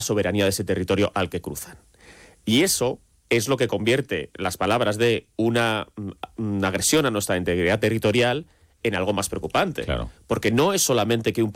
soberanía de ese territorio al que cruzan. Y eso es lo que convierte las palabras de una agresión a nuestra integridad territorial en algo más preocupante. Claro. Porque no es solamente que un